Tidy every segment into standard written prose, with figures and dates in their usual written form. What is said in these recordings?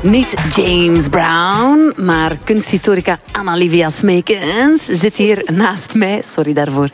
Niet James Brown, maar kunsthistorica Anna-Livia Smekens zit hier naast mij. Sorry daarvoor.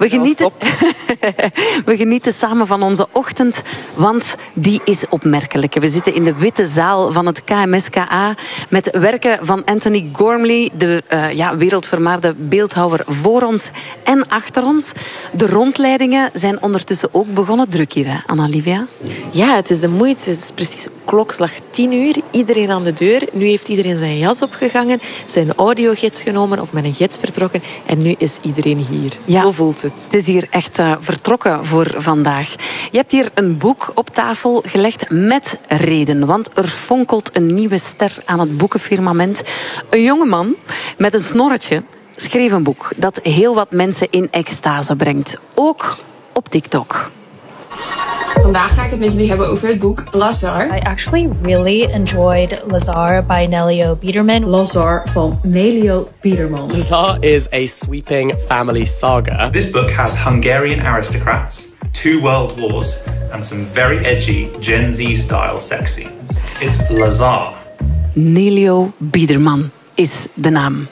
We genieten samen van onze ochtend, want die is opmerkelijk. We zitten in de witte zaal van het KMSKA met werken van Anthony Gormley, de wereldvermaarde beeldhouwer voor ons en achter ons. De rondleidingen zijn ondertussen ook begonnen. Druk hier, hè, Anna-Livia? Ja, het is de moeite. Het is precies klokslag 10 uur. Iedereen aan de deur. Nu heeft iedereen zijn jas opgegangen, zijn audiogids genomen of met een gids vertrokken. En nu is iedereen hier. Ja, zo voelt het. Het is hier echt vertrokken voor vandaag. Je hebt hier een boek op tafel gelegd met reden. Want er fonkelt een nieuwe ster aan het boekenfirmament. Een jonge man met een snorretje schreef een boek dat heel wat mensen in extase brengt. Ook op TikTok. Vandaag ga ik het met jullie hebben over het boek Lazar. I actually really enjoyed Lazar by Nelio Biederman. Lazar van Nelio Biederman. Lazar is a sweeping family saga. This book has Hungarian aristocrats, 2 world wars, and some very edgy Gen Z-style sex scenes. It's Lazar. Nelio Biederman is de naam.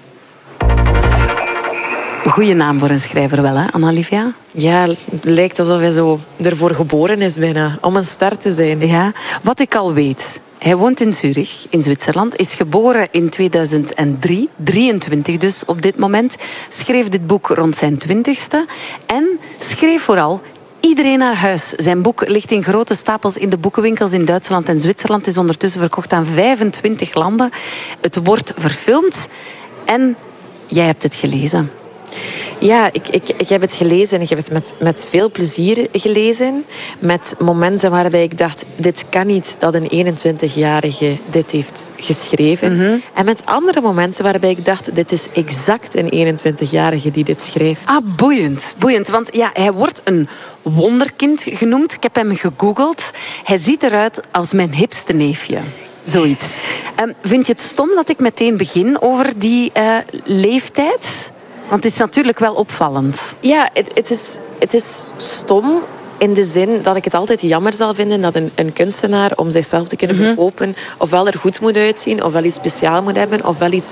Goeie naam voor een schrijver wel, hè, Anna-Livia? Ja, het lijkt alsof hij zo ervoor geboren is bijna, om een ster te zijn. Ja, wat ik al weet. Hij woont in Zurich, in Zwitserland, is geboren in 2003, 23 dus op dit moment. Schreef dit boek rond zijn 20ste en schreef vooral iedereen naar huis. Zijn boek ligt in grote stapels in de boekenwinkels in Duitsland en Zwitserland. Is ondertussen verkocht aan 25 landen. Het wordt verfilmd en jij hebt het gelezen. Ja, ik heb het gelezen en ik heb het met veel plezier gelezen. Met momenten waarbij ik dacht, dit kan niet dat een 21-jarige dit heeft geschreven. Mm-hmm. En met andere momenten waarbij ik dacht, dit is exact een 21-jarige die dit schrijft. Ah, boeiend. Boeiend, want ja, hij wordt een wonderkind genoemd. Ik heb hem gegoogeld. Hij ziet eruit als mijn hipste neefje. Zoiets. Vind je het stom dat ik meteen begin over die leeftijd? Want het is natuurlijk wel opvallend. Ja, het is stom in de zin dat ik het altijd jammer zal vinden dat een kunstenaar, om zichzelf te kunnen verkopen, ofwel er goed moet uitzien, ofwel iets speciaal moet hebben, ofwel iets,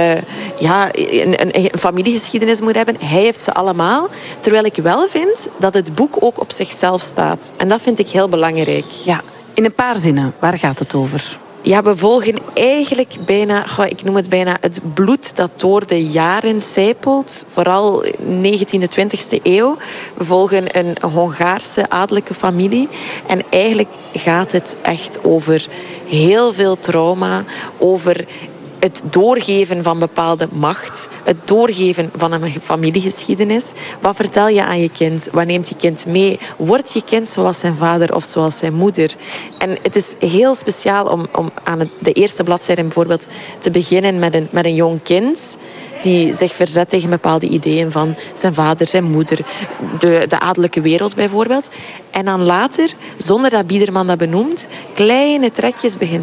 een familiegeschiedenis moet hebben. Hij heeft ze allemaal. Terwijl ik wel vind dat het boek ook op zichzelf staat. En dat vind ik heel belangrijk. Ja, in een paar zinnen. Waar gaat het over? Ja, we volgen eigenlijk bijna, ik noem het bijna het bloed dat door de jaren sijpelt. Vooral 19e, 20e eeuw. We volgen een Hongaarse adellijke familie. En eigenlijk gaat het echt over heel veel trauma. Over het doorgeven van bepaalde macht. Het doorgeven van een familiegeschiedenis. Wat vertel je aan je kind? Wat neemt je kind mee? Wordt je kind zoals zijn vader of zoals zijn moeder? En het is heel speciaal om aan de eerste bladzijde bijvoorbeeld te beginnen met een jong kind die zich verzet tegen bepaalde ideeën van zijn vader, zijn moeder, de adellijke wereld bijvoorbeeld. En dan later, zonder dat Biederman dat benoemt, kleine trekjes begint